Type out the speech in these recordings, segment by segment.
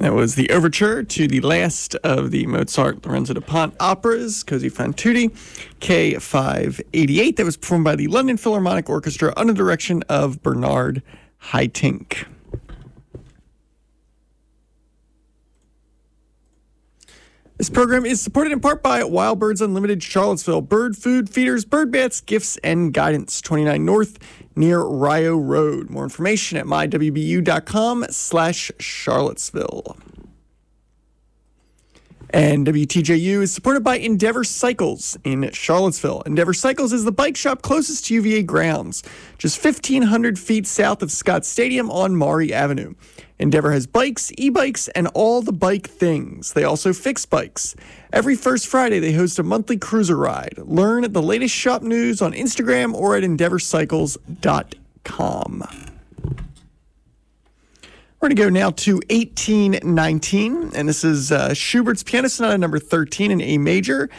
That was the overture to the last of the Mozart Lorenzo da Ponte operas, Così fan tutti, K588. That was performed by the London Philharmonic Orchestra under the direction of Bernard Haitink. This program is supported in part by Wild Birds Unlimited Charlottesville. Bird food, feeders, bird baths, gifts, and guidance. 29 North near Rio Road. More information at mywbu.com/Charlottesville. And WTJU is supported by Endeavor Cycles in Charlottesville. Endeavor Cycles is the bike shop closest to UVA grounds, just 1,500 feet south of Scott Stadium on Maury Avenue. Endeavor has bikes, e-bikes, and all the bike things. They also fix bikes. Every first Friday, they host a monthly cruiser ride. Learn the latest shop news on Instagram or at EndeavorCycles.com. We're going to go now to 1819, and this is Schubert's Piano Sonata number 13 in A major,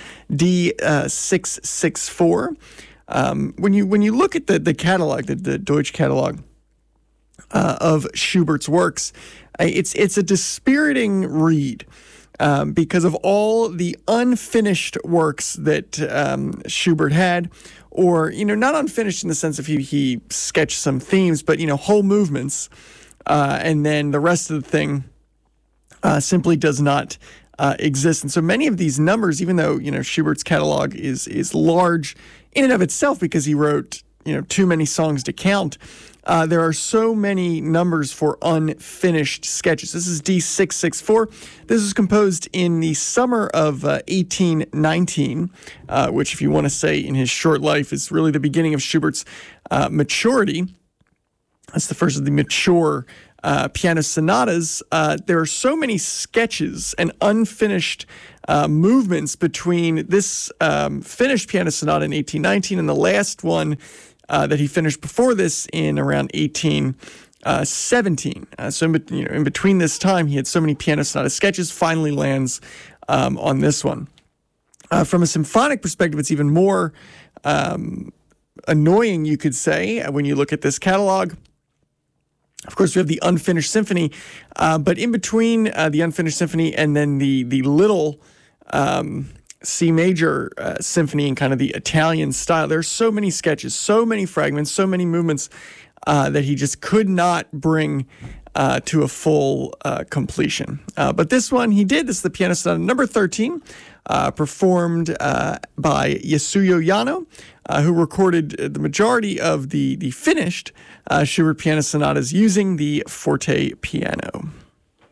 D664. When you look at the catalog, the Deutsch catalog of Schubert's works, it's a dispiriting read because of all the unfinished works that Schubert had, or not unfinished in the sense of he sketched some themes, but whole movements. And then the rest of the thing simply does not exist. And so many of these numbers, even though, Schubert's catalog is large in and of itself because he wrote, too many songs to count, there are so many numbers for unfinished sketches. This is D664. This was composed in the summer of 1819, which, if you want to say in his short life, is really the beginning of Schubert's maturity. That's the first of the mature piano sonatas. There are so many sketches and unfinished movements between this finished piano sonata in 1819 and the last one that he finished before this in around 1817. So in between this time, he had so many piano sonata sketches, finally lands on this one. From a symphonic perspective, it's even more annoying, you could say, when you look at this catalog. Of course, we have the unfinished symphony, but in between the unfinished symphony and then the little C major symphony in kind of the Italian style, there's so many sketches, so many fragments, so many movements that he just could not bring to a full completion. But this one he did. This is the Piano Sonata number 13, performed by Yasuyo Yano, who recorded the majority of the finished Schubert piano sonatas using the forte piano.